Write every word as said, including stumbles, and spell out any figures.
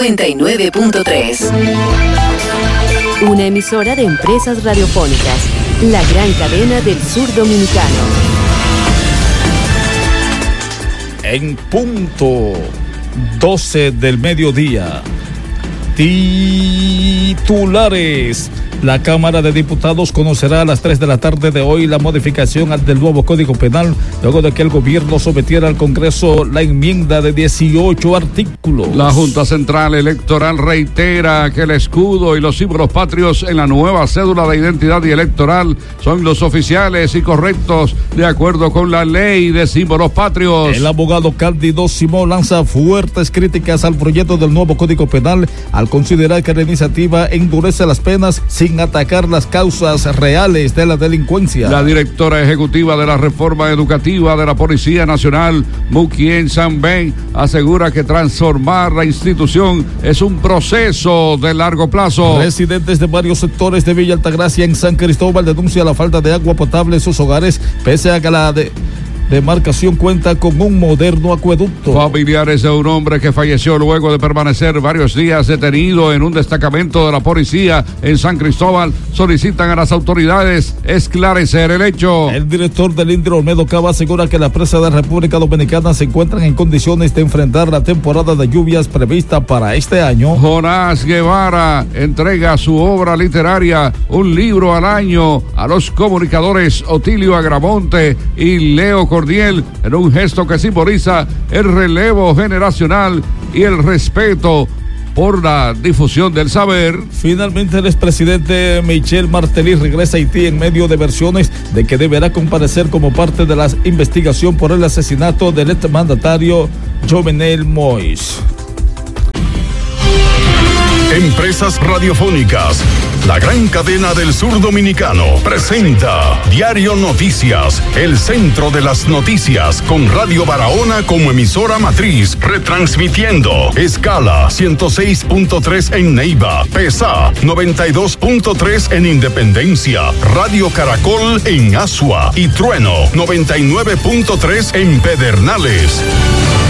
noventa y nueve punto tres. Una emisora de Empresas Radiofónicas, la gran cadena del sur dominicano. En punto doce del mediodía. Titulares. La Cámara de Diputados conocerá a las tres de la tarde de hoy la modificación del nuevo Código Penal, luego de que el gobierno sometiera al Congreso la enmienda de dieciocho artículos. La Junta Central Electoral reitera que el escudo y los símbolos patrios en la nueva cédula de identidad y electoral son los oficiales y correctos de acuerdo con la ley de símbolos patrios. El abogado Cándido Simón lanza fuertes críticas al proyecto del nuevo Código Penal al considerar que la iniciativa endurece las penas sin atacar las causas reales de la delincuencia. La directora ejecutiva de la reforma educativa de la Policía Nacional, Mukien Sanben, asegura que transformar la institución es un proceso de largo plazo. Residentes de varios sectores de Villa Altagracia en San Cristóbal denuncian la falta de agua potable en sus hogares, pese a que la de demarcación cuenta con un moderno acueducto. Familiares de un hombre que falleció luego de permanecer varios días detenido en un destacamento de la policía en San Cristóbal solicitan a las autoridades esclarecer el hecho. El director del INDRE, Olmedo Cava, asegura que las presas de la República Dominicana se encuentran en condiciones de enfrentar la temporada de lluvias prevista para este año. Jonás Guevara entrega su obra literaria, un libro al año, a los comunicadores Otilio Agramonte y Leo Cordiel, en un gesto que simboliza el relevo generacional y el respeto por la difusión del saber. Finalmente, el expresidente Michel Martelly regresa a Haití en medio de versiones de que deberá comparecer como parte de la investigación por el asesinato del exmandatario Jovenel Moïse. Empresas Radiofónicas, la gran cadena del sur dominicano, presenta Diario Noticias, el centro de las noticias, con Radio Barahona como emisora matriz, retransmitiendo escala ciento seis punto tres en Neiva, PESA noventa y dos punto tres en Independencia, Radio Caracol en Asua y Trueno noventa y nueve punto tres en Pedernales.